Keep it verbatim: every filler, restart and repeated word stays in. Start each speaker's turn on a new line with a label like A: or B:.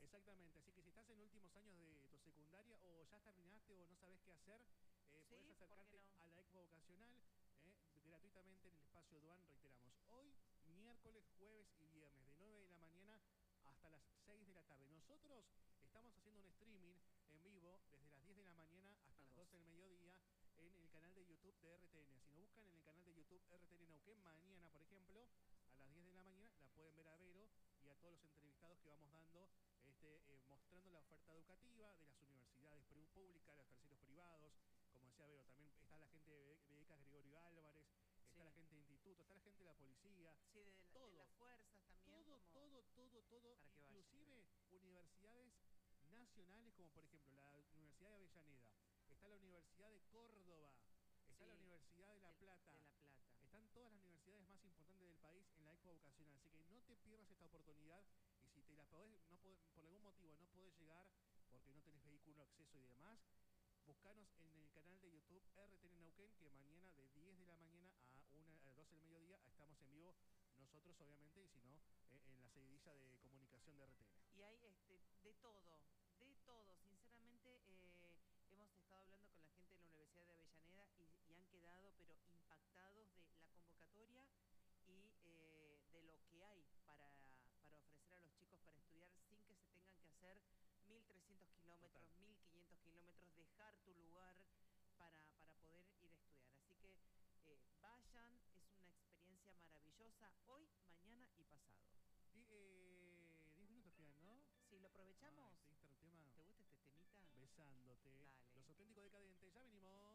A: Exactamente, así que si estás en últimos años de tu secundaria o ya terminaste o no sabes qué hacer, eh,
B: Sí,
A: podés
B: ¿por qué
A: acercarte
B: no?
A: a la expo vocacional eh, gratuitamente en el espacio Duan, reiteramos. Hoy, miércoles, jueves y viernes, de nueve de la mañana hasta las seis de la tarde. Nosotros estamos haciendo un streaming en vivo desde las diez de la mañana hasta
B: A
A: las doce
B: doce.
A: del mediodía en el canal de YouTube de R T N. Si nos buscan en el canal de YouTube R T N Neuquén, mañana, por ejemplo, a las diez de la mañana, la pueden ver a Vero y a todos los entrevistados que vamos dando, este, eh, mostrando la oferta educativa de las universidades públicas, los terceros privados. Como decía Vero, también está la gente de Becas Gregorio Álvarez, está
B: Sí.
A: la gente de instituto, está la gente de la policía.
B: Sí, de, la-
A: todo,
B: de las fuerzas también,
A: todo,
B: como
A: todo, todo, todo,
B: para que vayan y
A: inclusive
B: vean.
A: universidades nacionales como por ejemplo la Universidad de Avellaneda, está la Universidad de Córdoba, está la
B: Sí,
A: Universidad de La
B: de,
A: Plata.
B: de La Plata.
A: Están todas las universidades más importantes del país en la expo vocacional, así que no te pierdas esta oportunidad y si te la podés, no podés, por algún motivo no podés llegar porque no tenés vehículo, acceso y demás, buscanos en el canal de YouTube R T N Neuquén, que mañana de diez de la mañana a, una, a doce del mediodía estamos en vivo nosotros obviamente y si no eh, en la seguidilla de comunicación de R T N.
B: Y hay este, de todo, de todo. Sinceramente, eh, hemos estado hablando con la gente de la Universidad de Avellaneda y, y han quedado, pero impactados de la convocatoria y eh, de lo que hay para, para ofrecer a los chicos para estudiar sin que se tengan que hacer mil trescientos kilómetros,
A: Total.
B: mil quinientos kilómetros, dejar tu lugar para, para poder ir a estudiar. Así que eh, vayan, es una experiencia maravillosa hoy, mañana y pasado.
A: diez eh, minutos quedan, ¿no?
B: Si lo
A: Ay,
B: aprovechamos,
A: ¿te gusta el tema?
B: ¿te gusta este temita?
A: Besándote.
B: Dale.
A: Los auténticos decadentes, ya venimos.